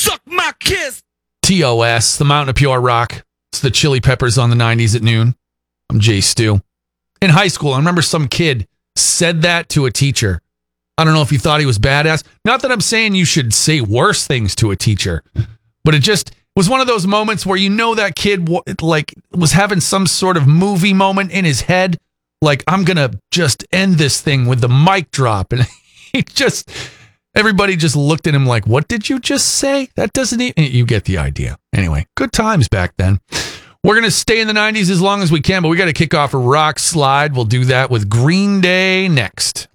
Suck my kiss. TOS, the Mountain of Pure Rock. It's the Chili Peppers on the 90s at noon. I'm Jay Stu. In high school, I remember some kid said that to a teacher. I don't know if he thought he was badass. Not that I'm saying you should say worse things to a teacher, but it just was one of those moments where you know that kid was having some sort of movie moment in his head. Like, I'm going to just end this thing with the mic drop. And everybody just looked at him like, what did you just say? That doesn't even, you get the idea. Anyway, good times back then. We're going to stay in the 90s as long as we can, but we got to kick off a rock slide. We'll do that with Green Day next.